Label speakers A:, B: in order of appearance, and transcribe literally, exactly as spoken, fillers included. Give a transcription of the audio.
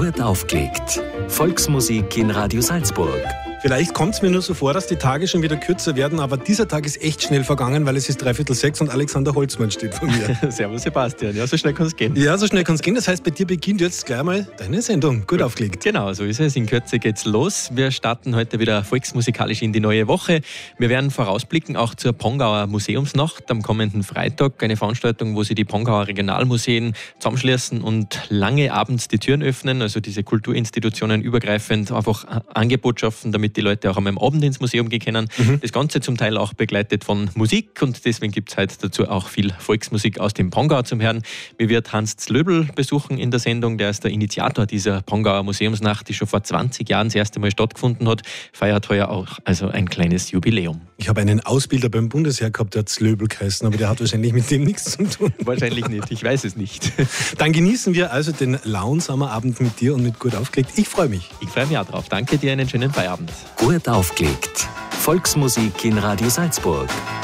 A: Gut aufgelegt. Volksmusik in Radio Salzburg.
B: Vielleicht kommt es mir nur so vor, dass die Tage schon wieder kürzer werden, aber dieser Tag ist echt schnell vergangen, weil es ist dreiviertel sechs und Alexander Holzmann steht vor mir.
C: Servus Sebastian, ja, so schnell kann es gehen.
B: Ja, so schnell kann es gehen. Das heißt, bei dir beginnt jetzt gleich mal deine Sendung. Gut aufgelegt.
C: Genau, so ist es. In Kürze geht's los. Wir starten heute wieder volksmusikalisch in die neue Woche. Wir werden vorausblicken auch zur Pongauer Museumsnacht am kommenden Freitag. Eine Veranstaltung, wo sie die Pongauer Regionalmuseen zusammenschließen und lange abends die Türen öffnen, also diese Kulturinstitutionen übergreifend einfach Angebot schaffen, damit die Leute auch am Abend ins Museum gehen können. Mhm. Das Ganze zum Teil auch begleitet von Musik und deswegen gibt es heute dazu auch viel Volksmusik aus dem Pongau zum Hören. Mir wird Hans Zlöbel besuchen in der Sendung, der ist der Initiator dieser Pongauer Museumsnacht, die schon vor zwanzig Jahren das erste Mal stattgefunden hat, feiert heuer auch also ein kleines Jubiläum.
B: Ich habe einen Ausbilder beim Bundesheer gehabt, der hat Zlöbel geheißen, aber der hat wahrscheinlich mit dem nichts zu tun.
C: Wahrscheinlich nicht, ich weiß es nicht.
B: Dann genießen wir also den lauen Sommerabend mit dir und mit Gut aufgelegt. Ich freue mich.
C: Ich freue mich auch drauf. Danke dir, einen schönen Feierabend.
A: Gut aufgelegt. Volksmusik in Radio Salzburg.